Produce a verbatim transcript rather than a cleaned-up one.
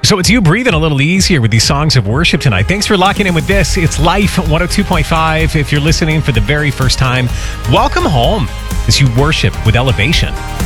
So it's you breathing a little easier with these songs of worship tonight. Thanks for locking in with this. It's Life one oh two point five. If you're listening for the very first time, welcome home as you worship with Elevation.